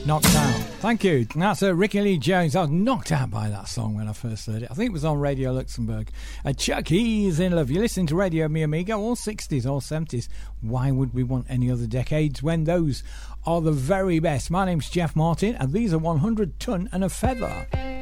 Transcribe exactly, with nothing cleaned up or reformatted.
Knocked Out. Thank you. That's uh, Ricky Lee Jones. I was knocked out by that song when I first heard it. I think it was on Radio Luxembourg. Uh, Chuck E's in Love. You're listening to Radio Mi Amigo, all sixties, all seventies. Why would we want any other decades when those are the very best? My name's Jeff Martin, and these are one hundred Ton and a Feather.